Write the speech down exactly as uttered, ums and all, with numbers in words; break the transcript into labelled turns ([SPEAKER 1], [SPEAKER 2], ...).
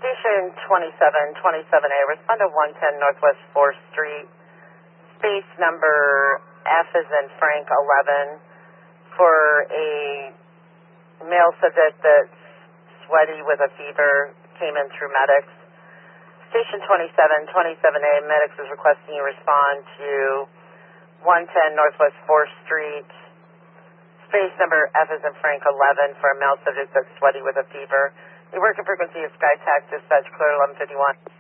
[SPEAKER 1] Station twenty-seven twenty-seven A, respond to one ten Northwest fourth Street, space number F as in Frank eleven, for a male subject that's sweaty with a fever, came in through medics. Station twenty-seven twenty-seven A, medics is requesting you respond to one ten Northwest fourth Street, space number F as in Frank eleven, for a male subject that's sweaty with a fever. The working frequency is SkyTac, dispatch clear eleven fifty-one.